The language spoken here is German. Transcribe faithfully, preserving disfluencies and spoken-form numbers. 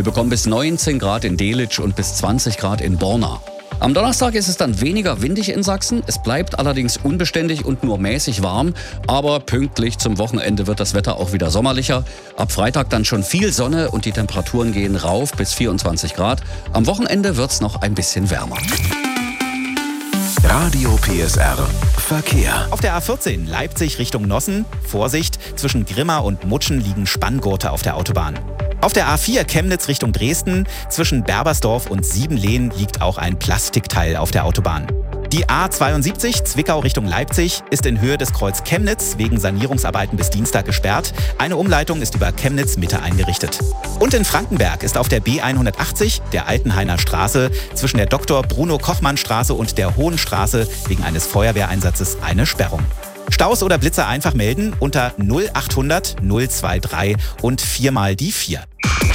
Wir bekommen bis neunzehn Grad in Delitzsch und bis zwanzig Grad in Borna. Am Donnerstag ist es dann weniger windig in Sachsen. Es bleibt allerdings unbeständig und nur mäßig warm. Aber pünktlich zum Wochenende wird das Wetter auch wieder sommerlicher. Ab Freitag dann schon viel Sonne und die Temperaturen gehen rauf bis vierundzwanzig Grad. Am Wochenende wird es noch ein bisschen wärmer. Radio P S R Verkehr. Auf der A vierzehn Leipzig Richtung Nossen. Vorsicht, zwischen Grimma und Mutschen liegen Spanngurte auf der Autobahn. Auf der A vier Chemnitz Richtung Dresden. Zwischen Berbersdorf und Siebenlehn liegt auch ein Plastikteil auf der Autobahn. Die A zweiundsiebzig Zwickau Richtung Leipzig ist in Höhe des Kreuz Chemnitz wegen Sanierungsarbeiten bis Dienstag gesperrt. Eine Umleitung ist über Chemnitz Mitte eingerichtet. Und in Frankenberg ist auf der B hundertachtzig, der Altenhainer Straße, zwischen der Doktor Bruno Kochmann Straße und der Hohen Straße wegen eines Feuerwehreinsatzes eine Sperrung. Staus oder Blitzer einfach melden unter null achthundert null drei drei und viermal die vier.